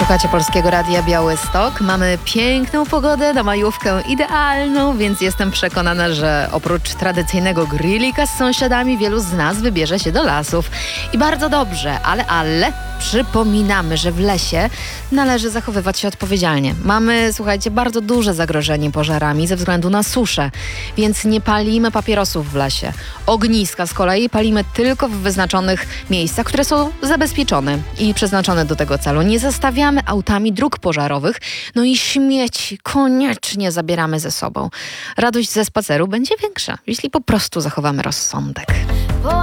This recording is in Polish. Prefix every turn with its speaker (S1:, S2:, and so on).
S1: Słuchacie Polskiego Radia Białystok. Mamy piękną pogodę na majówkę, idealną, więc jestem przekonana, że oprócz tradycyjnego grillika z sąsiadami wielu z nas wybierze się do lasów. I bardzo dobrze, ale przypominamy, że w lesie należy zachowywać się odpowiedzialnie. Mamy, słuchajcie, bardzo duże zagrożenie pożarami ze względu na suszę, więc nie palimy papierosów w lesie. Ogniska z kolei palimy tylko w wyznaczonych miejscach, które są zabezpieczone i przeznaczone do tego celu. Nie zastawiamy autami dróg pożarowych, no i śmieci koniecznie zabieramy ze sobą. Radość ze spaceru będzie większa, jeśli po prostu zachowamy rozsądek.